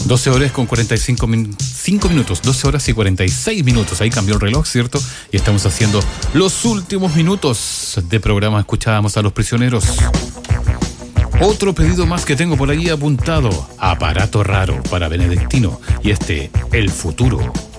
12 horas con 5 minutos, 12 horas y 46 minutos. Ahí cambió el reloj, ¿cierto? Y estamos haciendo los últimos minutos de programa. Escuchábamos a Los Prisioneros. Otro pedido más que tengo por ahí apuntado. Aparato Raro para Benedictino. Y El Futuro.